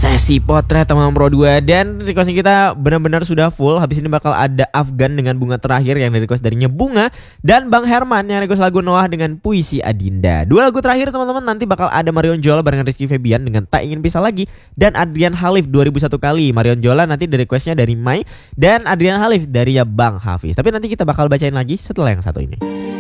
sesi potret teman Pro 2 dan requestnya kita benar-benar sudah full. Habis ini bakal ada Afgan dengan bunga terakhir yang dari request darinya Bunga, dan Bang Herman yang request lagu Noah dengan Puisi Adinda. Dua lagu terakhir teman-teman nanti bakal ada Marion Jola barengan Rizky Febian dengan Tak Ingin Pisah Lagi, dan Adrian Halif 2001 kali. Marion Jola nanti dari requestnya dari Mai, dan Adrian Halif dari ya Bang Hafiz. Tapi nanti kita bakal bacain lagi setelah yang satu ini.